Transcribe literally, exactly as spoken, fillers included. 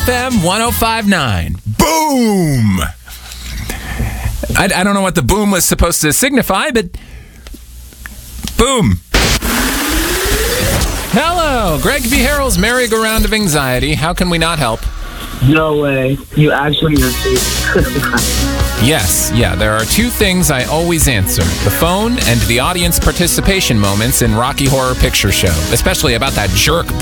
F M one oh five point nine. Boom! I, I don't know what the boom was supposed to signify, but boom. Hello, Greg V. Harrell's merry-go-round of anxiety. How can we not help? No way. You actually answered. Yes, yeah, there are two things I always answer. The phone and the audience participation moments in Rocky Horror Picture Show. Especially about that jerk